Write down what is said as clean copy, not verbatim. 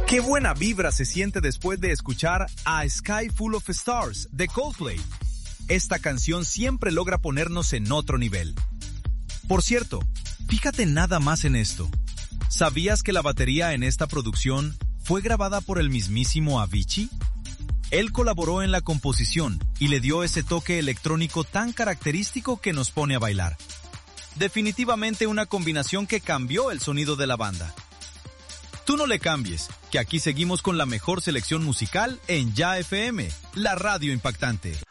Qué buena vibra se siente después de escuchar A Sky Full of Stars de Coldplay. Esta canción siempre logra ponernos en otro nivel. Por cierto, fíjate nada más en esto. ¿Sabías que la batería en esta producción fue grabada por el mismísimo Avicii? Él colaboró en la composición y le dio ese toque electrónico tan característico que nos pone a bailar. Definitivamente una combinación que cambió el sonido de la banda. Tú no le cambies, que aquí seguimos con la mejor selección musical en Ya FM, la radio impactante.